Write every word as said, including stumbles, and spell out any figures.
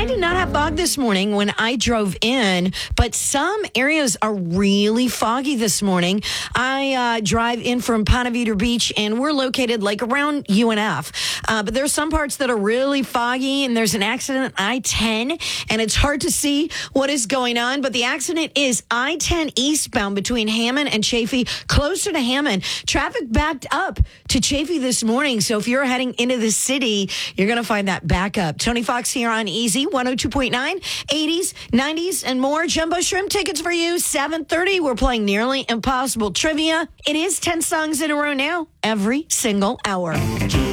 did not have fog this morning when I drove in, but some areas are really foggy this morning. I uh, drive in from Ponte Vedra Beach, and we're located like around U N F. Uh, but there's some parts that are really foggy, and there's an accident on I ten, and it's hard to see what is going on. But the accident is I ten eastbound between Hammond and Chaffee, closer to Hammond. Traffic backed up to Chaffee this morning, so if you're heading into the city, you're going to find that back up. Tony Fox here on Easy one oh two point nine, eighties, nineties, and more. Jumbo Shrimp tickets for you, seven thirty. We're playing Nearly Impossible Trivia. It is ten songs in a row now, every single hour.